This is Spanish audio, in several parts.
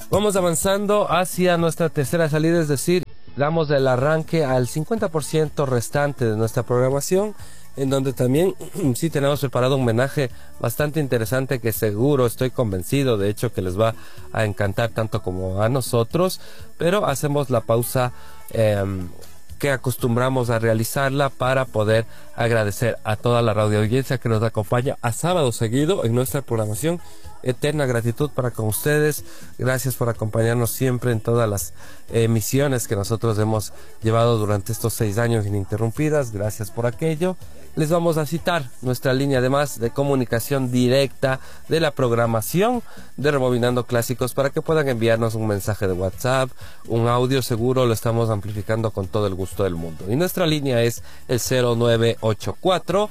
Vamos avanzando hacia nuestra tercera salida, es decir, damos el arranque al 50% restante de nuestra programación, en donde también sí tenemos preparado un homenaje bastante interesante que seguro, estoy convencido, de hecho, que les va a encantar tanto como a nosotros, pero hacemos la pausa que acostumbramos a realizarla para poder agradecer a toda la radio audiencia que nos acompaña a sábado seguido en nuestra programación. Eterna gratitud para con ustedes, gracias por acompañarnos siempre en todas las emisiones que nosotros hemos llevado durante estos 6 años ininterrumpidas, gracias por aquello. Les vamos a citar nuestra línea además de comunicación directa de la programación de Rebobinando Clásicos para que puedan enviarnos un mensaje de WhatsApp, un audio, seguro lo estamos amplificando con todo el gusto del mundo. Y nuestra línea es el 0984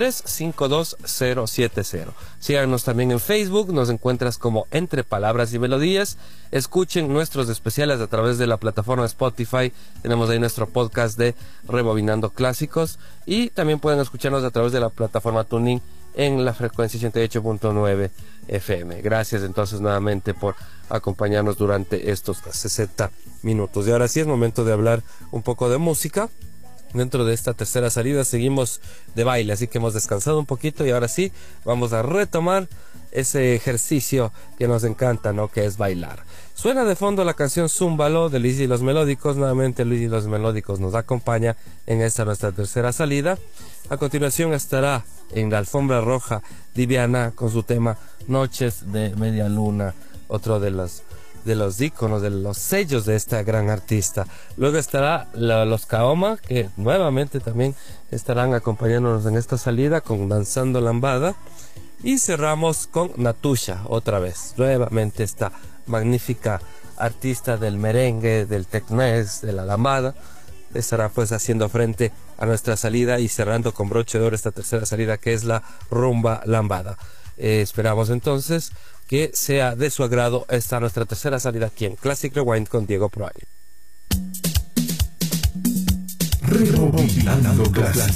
352-070. Síganos también en Facebook, nos encuentras como Entre Palabras y Melodías. Escuchen nuestros especiales a través de la plataforma Spotify. Tenemos ahí nuestro podcast de Rebobinando Clásicos. Y también pueden escucharnos a través de la plataforma TuneIn en la frecuencia 88.9 FM. Gracias entonces nuevamente por acompañarnos durante estos 60 minutos. Y ahora sí es momento de hablar un poco de música. Dentro de esta tercera salida seguimos de baile, así que hemos descansado un poquito y ahora sí vamos a retomar ese ejercicio que nos encanta, ¿no? Que es bailar. Suena de fondo la canción Zúmbalo de Luis y los Melódicos. Nuevamente Luis y los Melódicos nos acompaña en esta nuestra tercera salida. A continuación estará en la alfombra roja Diviana con su tema Noches de Media Luna, otro de los íconos, de los sellos de esta gran artista. Luego estará los Kaoma, que nuevamente también estarán acompañándonos en esta salida con Danzando Lambada. Y cerramos con Natusha, otra vez, nuevamente esta magnífica artista del merengue, del teknés, de la lambada, estará pues haciendo frente a nuestra salida y cerrando con broche de oro esta tercera salida, que es la rumba lambada. Esperamos entonces que sea de su agrado esta nuestra tercera salida aquí en Classic Rewind con Diego Proaño. Rebobinando Clásicos.